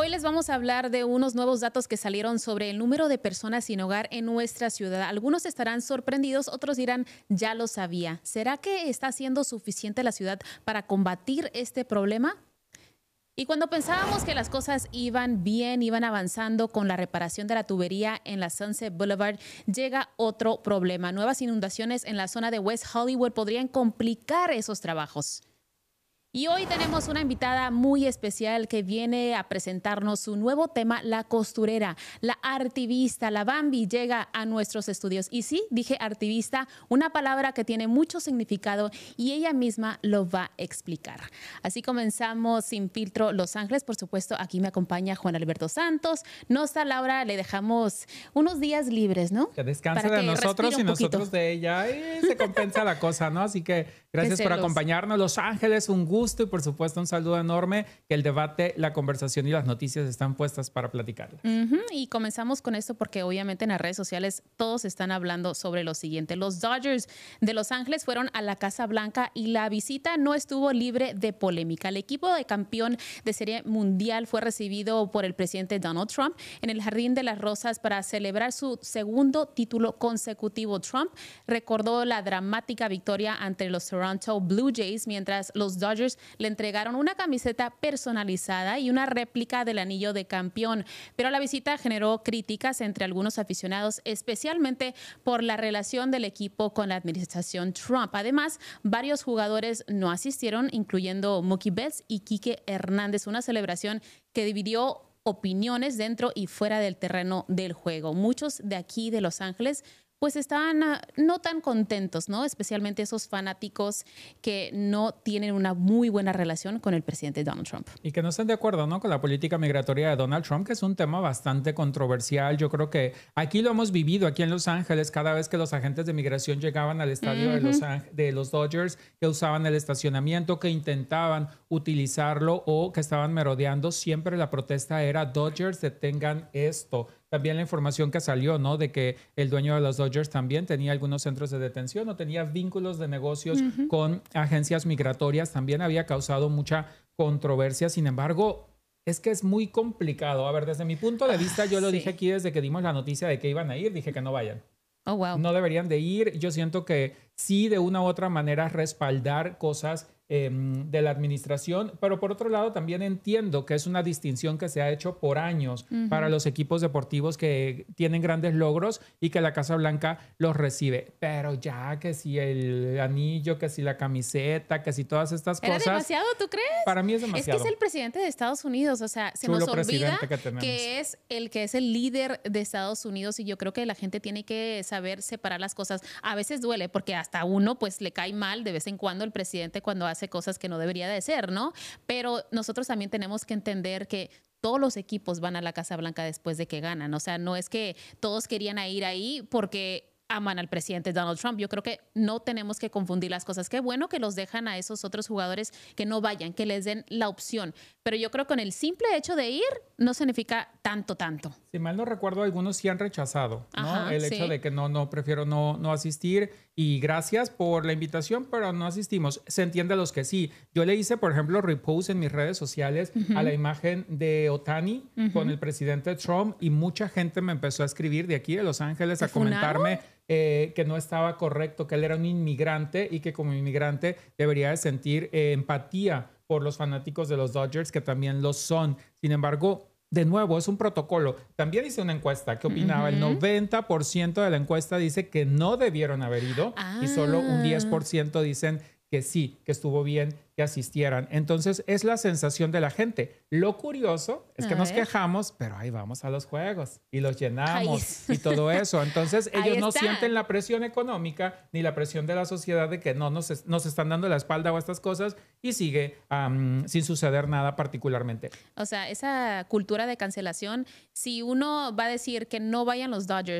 Hoy les vamos a hablar de unos nuevos datos que salieron sobre el número de personas sin hogar en nuestra ciudad. Algunos estarán sorprendidos, otros dirán, ya lo sabía. ¿Será que está siendo suficiente la ciudad para combatir este problema? Y cuando pensábamos que las cosas iban bien, iban avanzando con la reparación de la tubería en la Sunset Boulevard, llega otro problema. Nuevas inundaciones en la zona de West Hollywood podrían complicar esos trabajos. Y hoy tenemos una invitada muy especial que viene a presentarnos su nuevo tema, La Costurera. La artivista, la Bambi, llega a nuestros estudios. Y sí, dije artivista, una palabra que tiene mucho significado y ella misma lo va a explicar. Así comenzamos Sin Filtro Los Ángeles. Por supuesto, aquí me acompaña Juan Alberto Santos. No está Laura, le dejamos unos días libres, ¿no? Que descanse de nosotros y nosotros de ella. Y se compensa la cosa, ¿no? Así que gracias por acompañarnos. Los Ángeles, un gusto y por supuesto un saludo enorme, que el debate, la conversación y las noticias están puestas para platicarlas. Y comenzamos con esto porque obviamente en las redes sociales todos están hablando sobre lo siguiente. Los Dodgers de Los Ángeles fueron a la Casa Blanca y la visita no estuvo libre de polémica. El equipo de campeón de Serie Mundial fue recibido por el presidente Donald Trump en el Jardín de las Rosas para celebrar su segundo título consecutivo. Trump recordó la dramática victoria ante los Toronto Blue Jays, mientras los Dodgers le entregaron una camiseta personalizada y una réplica del anillo de campeón. Pero la visita generó críticas entre algunos aficionados, especialmente por la relación del equipo con la administración Trump. Además, varios jugadores no asistieron, incluyendo Mookie Betts y Quique Hernández, una celebración que dividió opiniones dentro y fuera del terreno del juego. Muchos de aquí de Los Ángeles pues estaban no tan contentos, ¿no? Especialmente esos fanáticos que no tienen una muy buena relación con el presidente Donald Trump. Y que no están de acuerdo, ¿no? Con la política migratoria de Donald Trump, que es un tema bastante controversial. Yo creo que aquí lo hemos vivido, aquí en Los Ángeles, cada vez que los agentes de migración llegaban al estadio de los Dodgers, que usaban el estacionamiento, que intentaban utilizarlo o que estaban merodeando, siempre la protesta era Dodgers, detengan esto. También la información que salió, ¿no? De que el dueño de los Dodgers también tenía algunos centros de detención o tenía vínculos de negocios con agencias migratorias. También había causado mucha controversia. Sin embargo, es que es muy complicado. A ver, desde mi punto de vista, yo lo dije aquí desde que dimos la noticia de que iban a ir. Dije que no vayan. Oh, wow. No deberían de ir. Yo siento que sí, de una u otra manera, respaldar cosas de la administración, pero por otro lado también entiendo que es una distinción que se ha hecho por años para los equipos deportivos que tienen grandes logros y que la Casa Blanca los recibe, pero ya que si el anillo, que si la camiseta, que si todas estas cosas. ¿Era demasiado, tú crees? Para mí es demasiado. Es que es el presidente de Estados Unidos, o sea, se nos olvida que es el líder de Estados Unidos y yo creo que la gente tiene que saber separar las cosas. A veces duele porque hasta uno pues le cae mal de vez en cuando el presidente cuando hace cosas que no debería de ser, ¿no? Pero nosotros también tenemos que entender que todos los equipos van a la Casa Blanca después de que ganan. O sea, no es que todos querían ir ahí porque aman al presidente Donald Trump. Yo creo que no tenemos que confundir las cosas. Qué bueno que los dejan a esos otros jugadores que no vayan, que les den la opción. Pero yo creo que con el simple hecho de ir no significa tanto. Si mal no recuerdo, algunos sí han rechazado, ¿no? El hecho de que prefiero no asistir y gracias por la invitación, pero no asistimos. Se entiende los que sí. Yo le hice, por ejemplo, repost en mis redes sociales a la imagen de Ohtani con el presidente Trump y mucha gente me empezó a escribir de aquí de Los Ángeles a comentarme que no estaba correcto, que él era un inmigrante y que como inmigrante debería de sentir empatía por los fanáticos de los Dodgers, que también lo son. Sin embargo, de nuevo, es un protocolo. También hice una encuesta. ¿Qué opinaba? El 90% de la encuesta dice que no debieron haber ido y solo un 10% dicen que sí, que estuvo bien que asistieran. Entonces, es la sensación de la gente. Lo curioso es que nos quejamos, pero ahí vamos a los juegos y los llenamos y todo eso. Entonces, ellos no sienten la presión económica ni la presión de la sociedad de que no nos están dando la espalda o estas cosas y sigue sin suceder nada particularmente. O sea, esa cultura de cancelación, si uno va a decir que no vayan los Dodgers,